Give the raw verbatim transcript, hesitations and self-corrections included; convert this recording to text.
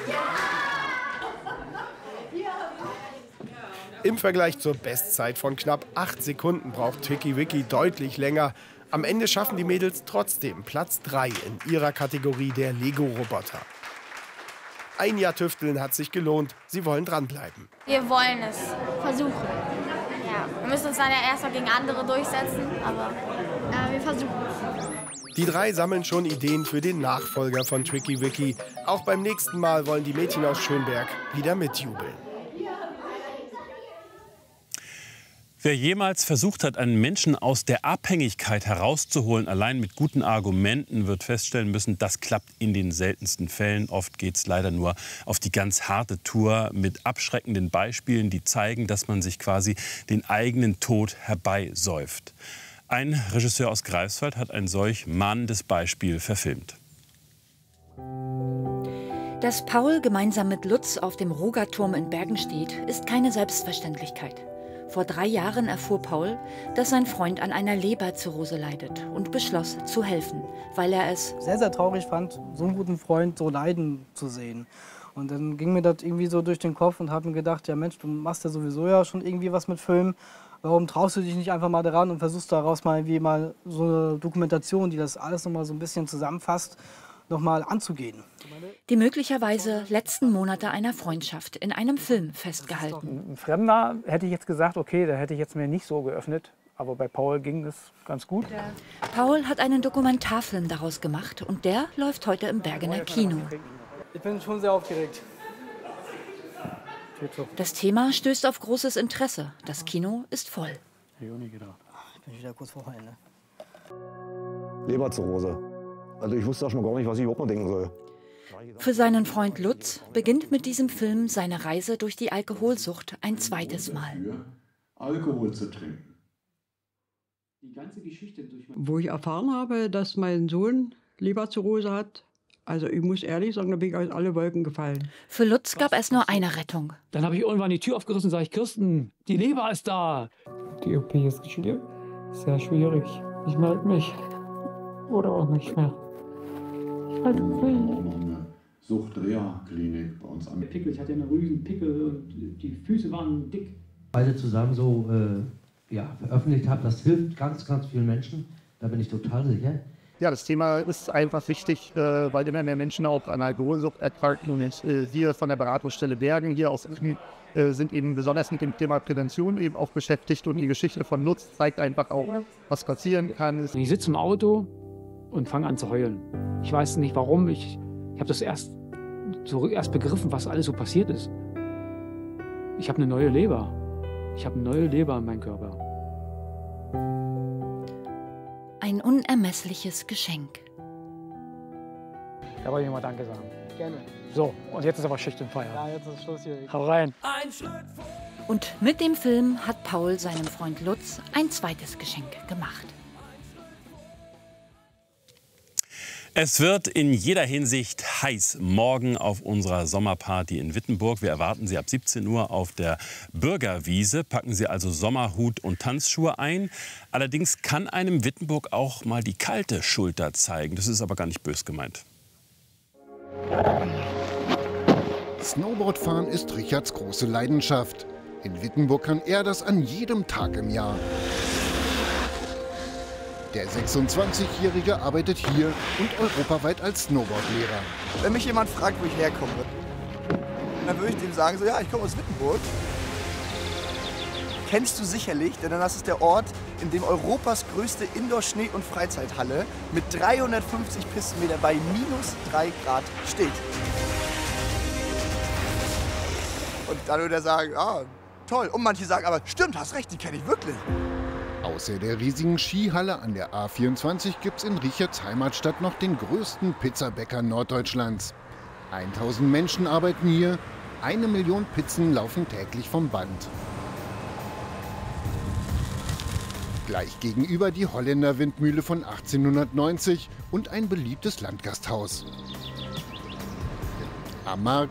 Im Vergleich zur Bestzeit von knapp acht Sekunden braucht Twiki Wiki deutlich länger. Am Ende schaffen die Mädels trotzdem Platz drei in ihrer Kategorie der Lego-Roboter. Ein Jahr Tüfteln hat sich gelohnt. Sie wollen dranbleiben. Wir wollen es versuchen. Ja, wir müssen uns dann ja erstmal gegen andere durchsetzen, aber äh, wir versuchen es. Die drei sammeln schon Ideen für den Nachfolger von Twiki Wiki. Auch beim nächsten Mal wollen die Mädchen aus Schönberg wieder mitjubeln. Wer jemals versucht hat, einen Menschen aus der Abhängigkeit herauszuholen, allein mit guten Argumenten, wird feststellen müssen, das klappt in den seltensten Fällen. Oft geht es leider nur auf die ganz harte Tour mit abschreckenden Beispielen, die zeigen, dass man sich quasi den eigenen Tod herbeisäuft. Ein Regisseur aus Greifswald hat ein solch mahnendes Beispiel verfilmt. Dass Paul gemeinsam mit Lutz auf dem Rogerturm in Bergen steht, ist keine Selbstverständlichkeit. Vor drei Jahren erfuhr Paul, dass sein Freund an einer Leberzirrhose leidet und beschloss, zu helfen, weil er es sehr, sehr traurig fand, so einen guten Freund so leiden zu sehen. Und dann ging mir das irgendwie so durch den Kopf und habe mir gedacht, ja Mensch, du machst ja sowieso ja schon irgendwie was mit Filmen. Warum traust du dich nicht einfach mal daran und versuchst daraus mal wie mal so eine Dokumentation, die das alles noch mal so ein bisschen zusammenfasst, noch mal anzugehen. Die möglicherweise letzten Monate einer Freundschaft in einem Film festgehalten. Ein Fremder hätte ich jetzt gesagt, okay, da hätte ich jetzt mir nicht so geöffnet. Aber bei Paul ging das ganz gut. Paul hat einen Dokumentarfilm daraus gemacht und der läuft heute im Bergener Kino. Ich bin schon sehr aufgeregt. Das Thema stößt auf großes Interesse. Das Kino ist voll. Ich bin wieder kurz vor Ende. Leberzirrhose. Also ich wusste auch schon gar nicht, was ich überhaupt noch denken soll. Für seinen Freund Lutz beginnt mit diesem Film seine Reise durch die Alkoholsucht ein zweites Mal. Alkohol zu trinken. Wo ich erfahren habe, dass mein Sohn Leberzirrhose hat, also ich muss ehrlich sagen, da bin ich aus alle Wolken gefallen. Für Lutz gab es nur eine Rettung. Dann habe ich irgendwann die Tür aufgerissen und sage ich, Kirsten, die Leber ist da. Die O P ist schwierig. Sehr schwierig. Ich melde mich. Oder auch nicht mehr. Ich halte mich. Sucht-Reha-Klinik bei uns an. Pickel, ich hatte einen riesen Pickel und die Füße waren dick. Beide zusammen so äh, ja, veröffentlicht habe, das hilft ganz, ganz vielen Menschen. Da bin ich total sicher. Ja, das Thema ist einfach wichtig, äh, weil immer mehr Menschen auch an Alkoholsucht erkranken. Und äh, wir von der Beratungsstelle Bergen hier aus äh, sind eben besonders mit dem Thema Prävention eben auch beschäftigt. Und die Geschichte von Lutz zeigt einfach auch, was passieren kann. Ich sitze im Auto und fange an zu heulen. Ich weiß nicht warum, ich, ich habe das erst, so erst begriffen, was alles so passiert ist. Ich habe eine neue Leber. Ich habe eine neue Leber in meinem Körper. Ein unermessliches Geschenk. Da wollte ich mal Danke sagen. Gerne. So, und jetzt ist aber Schicht und Feier. Ja, jetzt ist Schluss hier. Hau rein. Und mit dem Film hat Paul seinem Freund Lutz ein zweites Geschenk gemacht. Es wird in jeder Hinsicht heiß morgen auf unserer Sommerparty in Wittenburg. Wir erwarten Sie ab siebzehn Uhr auf der Bürgerwiese. Packen Sie also Sommerhut und Tanzschuhe ein. Allerdings kann einem Wittenburg auch mal die kalte Schulter zeigen. Das ist aber gar nicht bös gemeint. Snowboardfahren ist Richards große Leidenschaft. In Wittenburg kann er das an jedem Tag im Jahr. Der sechsundzwanzigjährige arbeitet hier und europaweit als Snowboardlehrer. Wenn mich jemand fragt, wo ich herkomme, dann würde ich dem sagen, so, ja, ich komme aus Wittenburg. Kennst du sicherlich, denn das ist der Ort, in dem Europas größte Indoor-Schnee- und Freizeithalle mit dreihundertfünfzig Pistenmeter bei minus drei Grad steht. Und dann würde er sagen, ah, toll. Und manche sagen, aber stimmt, hast recht, die kenne ich wirklich. Außer der riesigen Skihalle an der A vierundzwanzig gibt es in Richards Heimatstadt noch den größten Pizzabäcker Norddeutschlands. tausend Menschen arbeiten hier, eine Million Pizzen laufen täglich vom Band. Gleich gegenüber die Holländer Windmühle von achtzehnhundertneunzig und ein beliebtes Landgasthaus. Am Markt